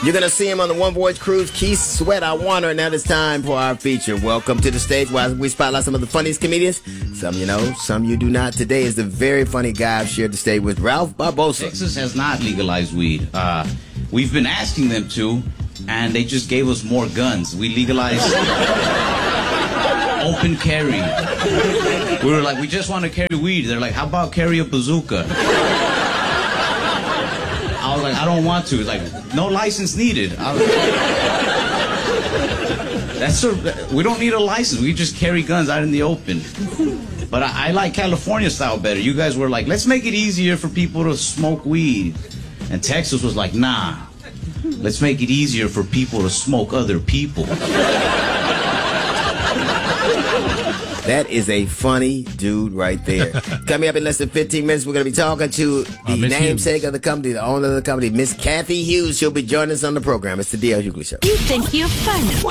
You're going to see him on the One Voyage Cruise, Keith Sweat. I want her. Now it's time for our feature. Welcome to the stage where we spotlight some of the funniest comedians. Some you know, some you do not. Today is the very funny guy I've shared the stage with, Ralph Barbosa. Texas has not legalized weed. We've been asking them to, and they just gave us more guns. We legalized open carry. We were like, we just want to carry weed. They're like, how about carry a bazooka? I was like, I don't want to. It's like, no license needed. We don't need a license. We just carry guns out in the open. But I like California style better. You guys were like, let's make it easier for people to smoke weed. And Texas was like, nah, let's make it easier for people to smoke other people. That is a funny dude right there. Coming up in less than 15 minutes, we're going to be talking to the namesake of the company, the owner of the company, Miss Kathy Hughes. She'll be joining us on the program. It's the D.L. Hughley Show. You think you're funny.